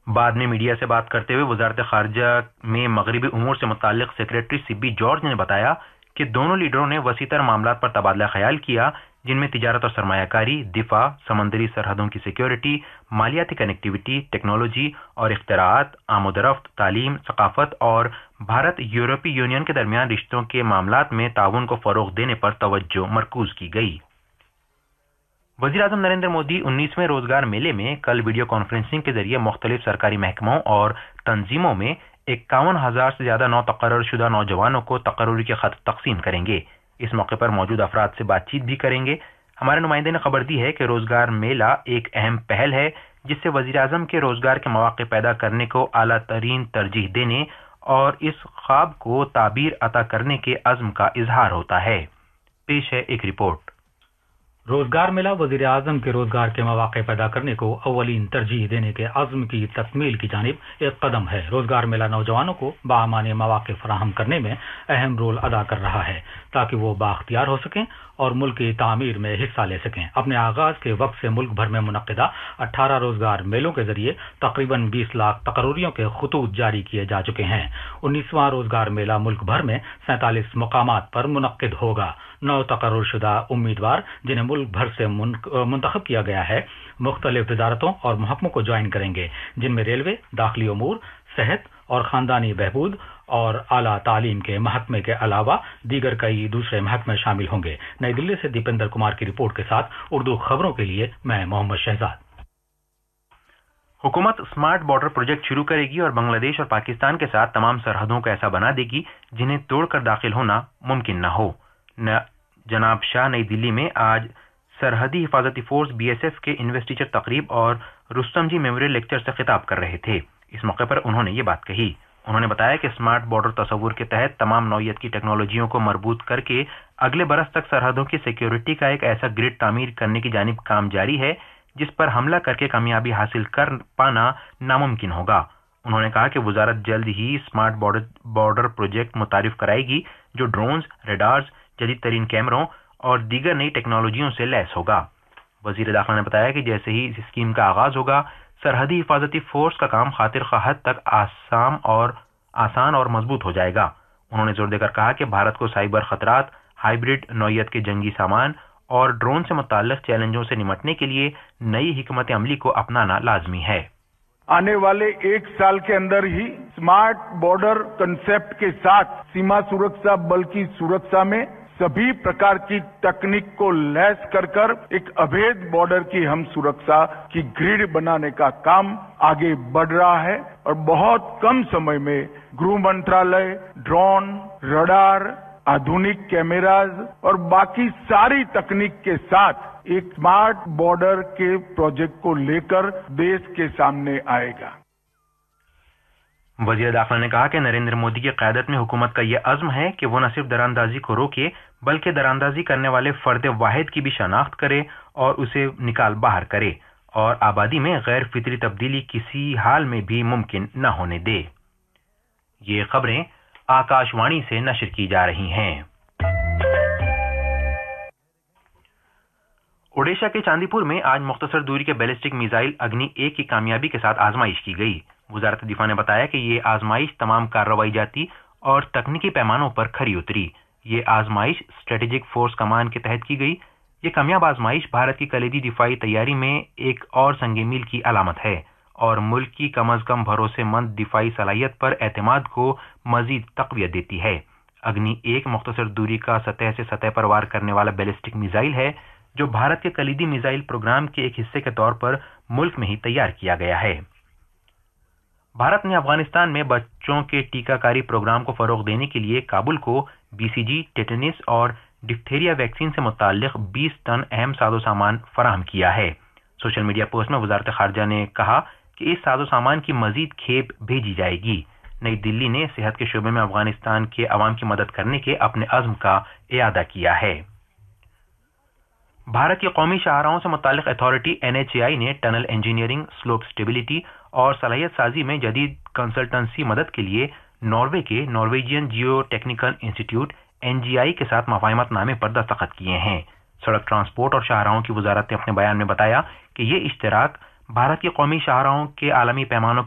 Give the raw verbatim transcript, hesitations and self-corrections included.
بعد میں میڈیا سے بات کرتے ہوئے وزارت خارجہ میں مغربی امور سے متعلق سیکریٹری سبی جارج نے بتایا کہ دونوں لیڈروں نے وسیع تر معاملات پر تبادلہ خیال کیا، جن میں تجارت اور سرمایہ کاری، دفاع، سمندری سرحدوں کی سیکیورٹی، مالیاتی کنیکٹیویٹی، ٹیکنالوجی اور اختراعات، آمد و رفت، تعلیم، ثقافت اور بھارت یورپی یونین کے درمیان رشتوں کے معاملات میں تعاون کو فروغ دینے پر توجہ مرکوز کی گئی۔ وزیر اعظم نریندر مودی انیسویں روزگار میلے میں کل ویڈیو کانفرنسنگ کے ذریعے مختلف سرکاری محکموں اور تنظیموں میں اکاون ہزار سے زیادہ نو تقرر شدہ نوجوانوں کو تقرری کے خط تقسیم کریں گے۔ اس موقع پر موجود افراد سے بات چیت بھی کریں گے۔ ہمارے نمائندے نے خبر دی ہے کہ روزگار میلہ ایک اہم پہل ہے جس سے وزیر اعظم کے روزگار کے مواقع پیدا کرنے کو اعلیٰ ترین ترجیح دینے اور اس خواب کو تعبیر عطا کرنے کے عزم کا اظہار ہوتا ہے۔ پیش ہے ایک رپورٹ۔ روزگار میلہ وزیر اعظم کے روزگار کے مواقع پیدا کرنے کو اولین ترجیح دینے کے عزم کی تکمیل کی جانب ایک قدم ہے۔ روزگار میلہ نوجوانوں کو بامعنی مواقع فراہم کرنے میں اہم رول ادا کر رہا ہے تاکہ وہ بااختیار ہو سکیں اور ملک کی تعمیر میں حصہ لے سکیں۔ اپنے آغاز کے وقت سے ملک بھر میں منعقدہ اٹھارہ روزگار میلوں کے ذریعے تقریباً بیس لاکھ تقرریوں کے خطوط جاری کیے جا چکے ہیں۔ انیسواں روزگار میلہ ملک بھر میں سینتالیس مقامات پر منعقد ہوگا۔ نو تقرر شدہ امیدوار جنہیں ملک بھر سے منتخب کیا گیا ہے مختلف وزارتوں اور محکموں کو جوائن کریں گے، جن میں ریلوے، داخلی امور، صحت اور خاندانی بہبود اور اعلیٰ تعلیم کے محکمے کے علاوہ دیگر کئی دوسرے محکمے شامل ہوں گے۔ نئی دلی سے دیپندر کمار کی رپورٹ کے ساتھ اردو خبروں کے لیے میں محمد شہزاد۔ حکومت اسمارٹ بارڈر پروجیکٹ شروع کرے گی اور بنگلہ دیش اور پاکستان کے ساتھ تمام سرحدوں کو ایسا بنا دے گی جنہیں توڑ کر داخل ہونا ممکن نہ ہو۔ جناب شاہ نئی دلی میں آج سرحدی حفاظتی فورس بی ایس ایف کے انویسٹیچر تقریب اور رستم جی میموریل لیکچر سے خطاب کر رہے تھے۔ اس موقع پر انہوں نے یہ بات کہی۔ انہوں نے بتایا کہ اسمارٹ بارڈر تصور کے تحت تمام نوعیت کی ٹیکنالوجیوں کو مربوط کر کے اگلے برس تک سرحدوں کی سیکیورٹی کا ایک ایسا گرڈ تعمیر کرنے کی جانب کام جاری ہے جس پر حملہ کر کے کامیابی حاصل کر پانا ناممکن ہوگا۔ انہوں نے کہا کہ وزارت جلد ہی اسمارٹ بارڈر پروجیکٹ متعارف کرائے گی جو ڈرونز، ریڈارز، جدید ترین کیمروں اور دیگر نئی ٹیکنالوجیوں سے لیس ہوگا۔ وزیر داخلہ نے بتایا کہ جیسے ہی اس اسکیم کا آغاز ہوگا، سرحدی حفاظتی فورس کا کام خاطر خواہ حد تک آسان اور آسان اور مضبوط ہو جائے گا۔ انہوں نے زور دے کر کہا کہ بھارت کو سائبر خطرات، ہائبرڈ نوعیت کے جنگی سامان اور ڈرون سے متعلق چیلنجوں سے نمٹنے کے لیے نئی حکمت عملی کو اپنانا لازمی ہے۔ آنے والے ایک سال کے اندر ہی اسمارٹ بارڈر کنسپٹ کے ساتھ سیما سرکشا بل کی سرکشا میں سبھی پرکار کی تکنیک کو لیس کر کر ایک ابھید بارڈر کی ہم سرکشا کی گرڈ بنانے کا کام آگے بڑھ رہا ہے اور بہت کم سمے میں گृह منترالय ڈرون، رڈار، آدھونک کیمراز اور باقی ساری تکنیک کے ساتھ ایک اسمارٹ بارڈر کے پروجیکٹ کو لے کر دیش کے سامنے آئے گا۔ وزیر داخلہ نے کہا کہ نریندر مودی کی قیادت میں حکومت کا یہ عزم ہے کہ وہ نہ صرف دراندازی کو روکے بلکہ دراندازی کرنے والے فرد واحد کی بھی شناخت کرے اور اسے نکال باہر کرے اور آبادی میں غیر فطری تبدیلی کسی حال میں بھی ممکن نہ ہونے دے۔ یہ خبریں آکاش وانی سے نشر کی جا رہی ہیں۔ اوڈیشہ کے چاندی پور میں آج مختصر دوری کے بیلسٹک میزائل اگنی ایک کی کامیابی کے ساتھ آزمائش کی گئی۔ وزارت دفاع نے بتایا کہ یہ آزمائش تمام کارروائی جاتی اور تکنیکی پیمانوں پر کھری اتری۔ یہ آزمائش اسٹریٹجک فورس کمانڈ کے تحت کی گئی۔ یہ کامیاب آزمائش بھارت کی کلیدی دفاعی تیاری میں ایک اور سنگ میل کی علامت ہے اور ملک کی کم از کم بھروسے مند دفاعی صلاحیت پر اعتماد کو مزید تقویت دیتی ہے۔ اگنی ایک مختصر دوری کا سطح سے سطح پر وار کرنے والا بیلسٹک میزائل ہے جو بھارت کے کلیدی میزائل پروگرام کے ایک حصے کے طور پر ملک میں ہی تیار کیا گیا ہے۔ بھارت نے افغانستان میں بچوں کے ٹیکہ کاری پروگرام کو فروغ دینے کے لیے کابل کو بی سی جی، ٹیٹنس اور ڈپتھیریا ویکسین سے متعلق بیس ٹن اہم ساز و سامان فراہم کیا ہے۔ سوشل میڈیا پوسٹ میں وزارت خارجہ نے کہا کہ اس ساز و سامان کی مزید کھیپ بھیجی جائے گی۔ نئی دلی نے صحت کے شعبے میں افغانستان کے عوام کی مدد کرنے کے اپنے عزم کا اعادہ کیا ہے۔ بھارت کی قومی شاہراہوں سے متعلق اتھارٹی این ایچ اے آئی نے ٹنل انجینئرنگ، سلوپ سٹیبلٹی اور صلاحیت سازی میں جدید کنسلٹنسی مدد کے لیے ناروے کے Norwegian Jio technical institute N G آئی کے ساتھ مفاہمت نامے پر دستخط کیے ہیں۔ سڑک ٹرانسپورٹ اور شاہراہوں کی وزارت نے اپنے بیان میں بتایا کہ یہ اشتراک بھارت کی قومی شاہراہوں کے عالمی پیمانوں